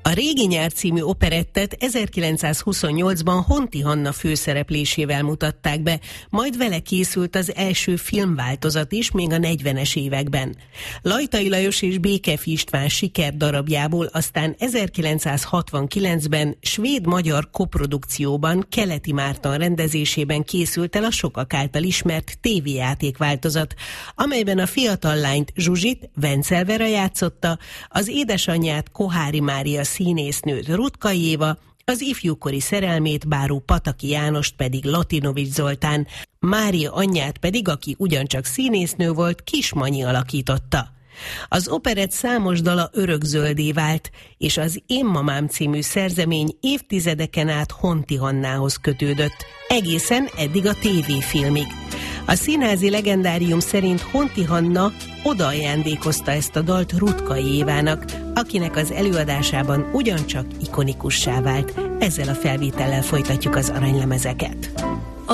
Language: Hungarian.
A Régi nyár című operettet 1928-ban Honti Hanna főszereplésével mutatták be, majd vele készült az első filmváltozat is még a 40-es években. Lajtai Lajos és Békeff István sikerdarabjából aztán 1969-ben svéd-magyar koprodukcióban Keleti Márton rendezésében készült el a sokak által ismert tévéjátékváltozat, amelyben a fiatal lányt, Zsuzsit, Vencel Vera játszotta, az édesanyját, Kohári Mária színésznőt, Rutka Éva, az ifjúkori szerelmét, Báró Pataki Jánost pedig Latinovics Zoltán, Mária anyját pedig, aki ugyancsak színésznő volt, Kis Manyi alakította. Az operett számos dala örökzöldé vált, és az Én mamám című szerzemény évtizedeken át Honti Hannához kötődött, egészen eddig a tévéfilmig. A színházi legendárium szerint Honti Hanna odaajándékozta ezt a dalt Rutka Évának, akinek az előadásában ugyancsak ikonikussá vált. Ezzel a felvétellel folytatjuk az aranylemezeket.